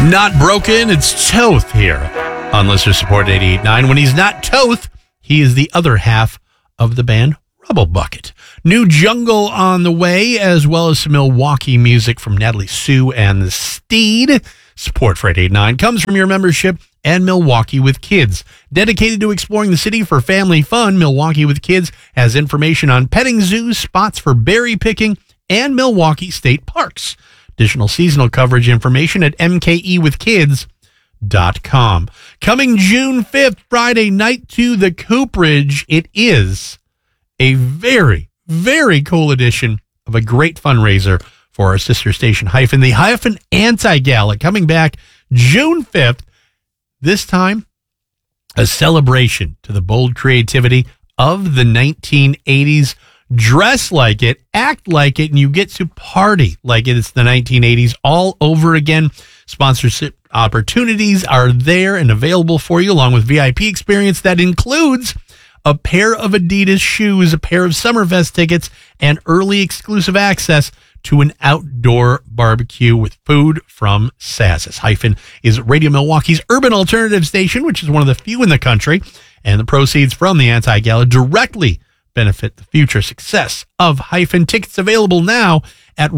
Not broken, it's Toth here on Listener Support 88.9. When he's not Toth, he is the other half of the band Rubble Bucket. New Jungle on the way, as well as some Milwaukee music from Natalie Sue and the Steed. Support for 88.9 comes from your membership and Milwaukee with Kids. Dedicated to exploring the city for family fun, Milwaukee with Kids has information on petting zoos, spots for berry picking, and Milwaukee State Parks. Additional seasonal coverage information at mkewithkids.com. Coming June 5th, Friday night to the Cooperage, it is a very, very cool edition of a great fundraiser for our sister station, Hyphen. The Hyphen Anti-Gala coming back June 5th. This time, a celebration to the bold creativity of the 1980s. Dress like it, act like it, and you get to party like it's the 1980s all over again. Sponsorship opportunities are there and available for you, along with VIP experience that includes a pair of Adidas shoes, a pair of Summerfest tickets, and early exclusive access to an outdoor barbecue with food from Saz's. Hyphen is Radio Milwaukee's urban alternative station, which is one of the few in the country, and the proceeds from the Anti-Gala directly benefit the future success of Hyphen. Tickets available now at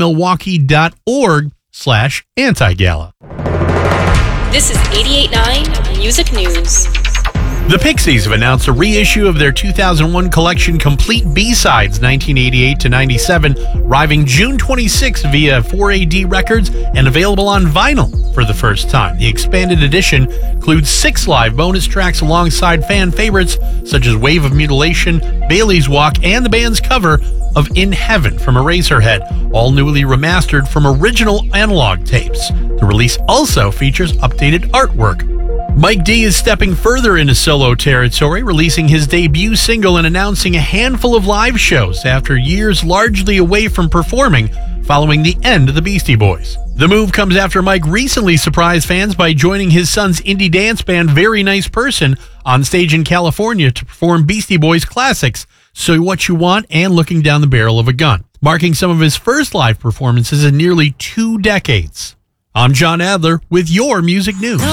radiomilwaukee.org/anti-gala. This is 88.9 Music News. The Pixies have announced a reissue of their 2001 collection, Complete B-Sides 1988 to 97, arriving June 26 via 4AD Records and available on vinyl for the first time. The expanded edition includes 6 live bonus tracks alongside fan favorites such as Wave of Mutilation, Bailey's Walk, and the band's cover of In Heaven from Eraserhead, all newly remastered from original analog tapes. The release also features updated artwork. Mike D is stepping further into solo territory, releasing his debut single and announcing a handful of live shows after years largely away from performing following the end of the Beastie Boys. The move comes after Mike recently surprised fans by joining his son's indie dance band Very Nice Person on stage in California to perform Beastie Boys classics So What You Want and Looking Down the Barrel of a Gun, marking some of his first live performances in nearly 2 decades. I'm John Adler with your music news.